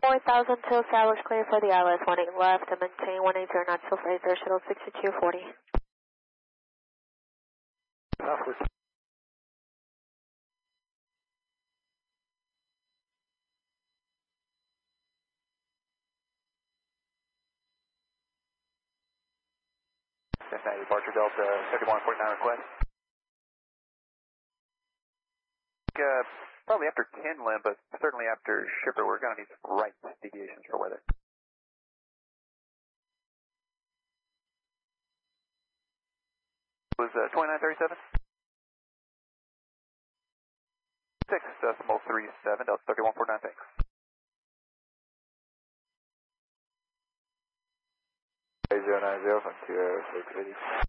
4002 Southwest clear for the ILS 18 left and maintain 180 knots till Fraser, shuttle 6240. Southwest. Cincinnati departure Delta 7149 request. Probably after 10 Lim, but certainly after Shipper, we're going to need some right deviations for weather. Was 2937? 6.37, Delta 3149, thanks. A090 from 20680.